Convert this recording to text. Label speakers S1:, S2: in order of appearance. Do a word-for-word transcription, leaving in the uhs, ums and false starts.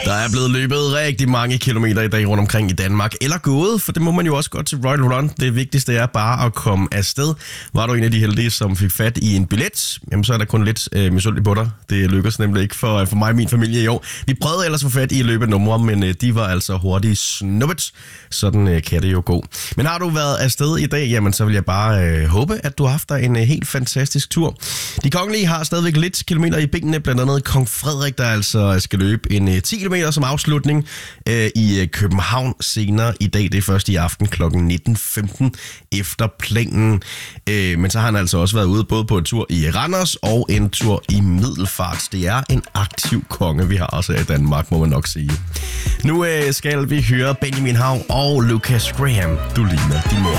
S1: Der er blevet løbet rigtig mange kilometer i dag rundt omkring i Danmark. Eller gået, for det må man jo også godt til Royal Run. Det vigtigste er bare at komme afsted. Var du en af de heldige, som fik fat i en billet, jamen så er der kun lidt øh, misundelig på dig. Det lykkedes nemlig ikke for, for mig og min familie i år. Vi prøvede ellers at få fat i løbenumre, men øh, de var altså hurtigt snuppet. Sådan øh, kan det jo gå. Men har du været afsted i dag, jamen så vil jeg bare øh, håbe, at du har haft dig en øh, helt fantastisk tur. De kongelige har stadigvæk lidt kilometer i benene, blandt andet Kong Frederik, der altså skal løbe en øh, ti kilometer som afslutning øh, i øh, København senere i dag. Det er først i aften klokken nitten femten efter planen. Øh, men så har han altså også været ude både på en tur i Randers og en tur i Middelfart. Det er en aktiv konge, vi har også i Danmark, må man nok sige. Nu øh, skal vi høre Benjamin Hav og Lucas Graham. Du ligner din mor.